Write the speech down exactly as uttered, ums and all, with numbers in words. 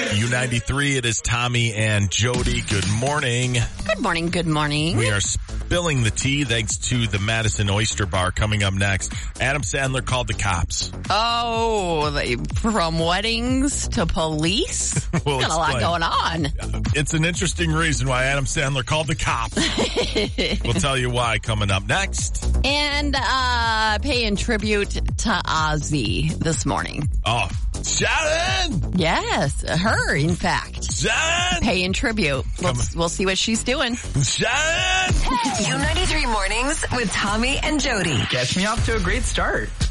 U ninety-three, it is Tommy and Jody. Good morning. Good morning, good morning. We are spilling the tea thanks to the Madison Oyster Bar coming up next. Adam Sandler called the cops. Oh, they, from weddings to police? We'll Got a lot going on. It's an interesting reason why Adam Sandler called the cops. We'll tell you why coming up next. And uh paying tribute to Ozzy this morning. Oh, Shannon! Yes, her, in fact. Shannon! Paying tribute. We'll, we'll see what she's doing. Shannon! U ninety-three mornings with Tommy and Jody. Gets me off to a great start.